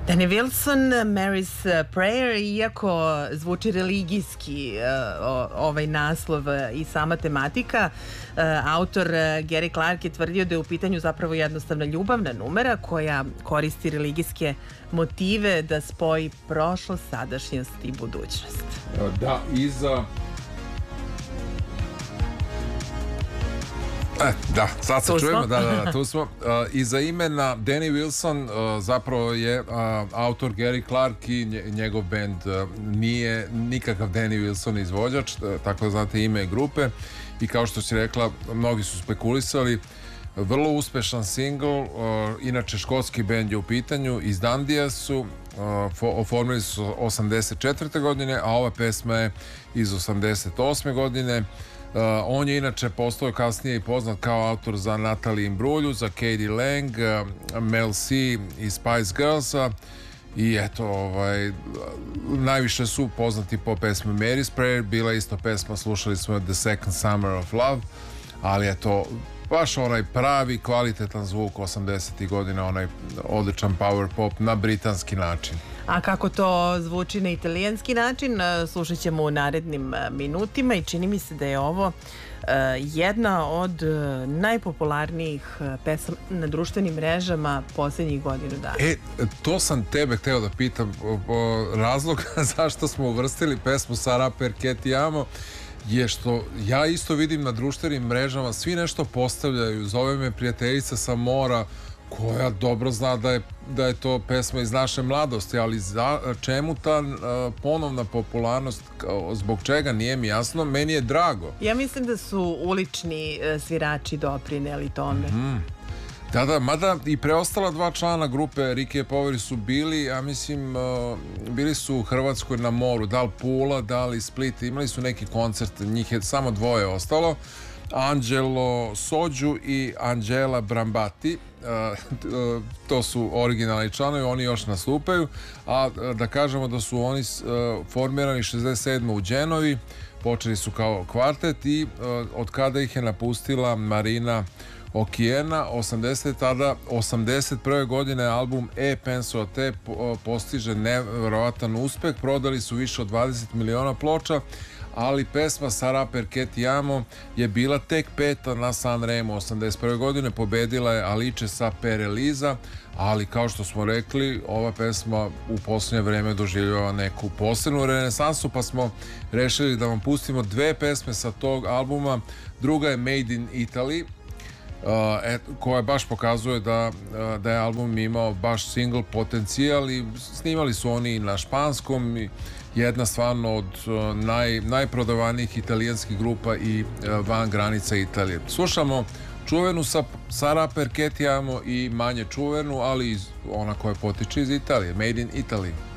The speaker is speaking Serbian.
Danny Wilson, Mary's Prayer, iako zvuči religijski ovaj naslov i sama tematika, autor Gary Clark je tvrdio da je u pitanju zapravo jednostavna ljubavna numera koja koristi religijske motive da spoji prošlost, sadašnjost i budućnost. Da, iza... Da, sad se čujemo, tu smo. Iza imena Danny Wilson zapravo je autor Gary Clark i njegov band. Nije nikakav Danny Wilson izvođač, tako da znate ime grupe. I kao što si rekla, mnogi su spekulisali, vrlo uspešan single, inače škotski band je u pitanju, iz Dandija su, oformili su 84. godine, a ova pesma je iz 88. godine. On je inače postao kasnije i poznat kao autor za Natalie Imbruglia, za Katie Lang, Mel C i Spice Girlsa i eto, najviše su poznati po pesmi Mary's Prayer, bila isto pesma, slušali smo The Second Summer of Love, ali eto, baš onaj pravi kvalitetan zvuk 80. godina, onaj odličan power pop na britanski način. A kako to zvuči na italijanski način, slušat ćemo u narednim minutima i čini mi se da je ovo jedna od najpopularnijih pesama na društvenim mrežama posljednjih godinu dana. To sam tebe hteo da pitam, razlog zašto smo uvrstili pesmu Sarah Perché Ti Amo je što ja isto vidim na društvenim mrežama, svi nešto postavljaju, zove me prijateljica sa mora koja dobro zna da je to pesma iz naše mladosti, ali čemu ta ponovna popularnost, zbog čega, nije mi jasno, meni je drago. Ja mislim da su ulični svirači doprineli tome. Da, mada i preostala dva člana grupe Ricky Poveri su bili, ja mislim, bili su u Hrvatskoj na moru, da li Pula, da li Split, imali su neki koncert, njih je samo dvoje ostalo, Angelo Sođu i Angela Brambati, to su originalni članovi, oni još nastupaju, a da kažemo da su oni formirani 67. u Genovi, počeli su kao kvartet i od kada ih je napustila Marina Okijena, 81. godine album E Penso a Te postiže nevjerovatan uspeh, prodali su više od 20 miliona ploča, ali pesma Sarah Perché Ti Amo je bila tek peta na Sanremu 81. godine, pobedila je Alice sa Per Elisa, ali kao što smo rekli, ova pesma u posljednje vreme doživljava neku posebnu renesansu, pa smo rešili da vam pustimo dve pesme sa tog albuma. Druga je Made in Italy, koja baš pokazuje da je album imao baš single potencijal i snimali su oni na španskom i jedna stvarno od najprodavanijih italijanskih grupa i van granica Italije. Slušamo čuvenu Sarah Perché Ti Amo i manje čuvenu, ali ona koja potiče iz Italije, Made in Italy.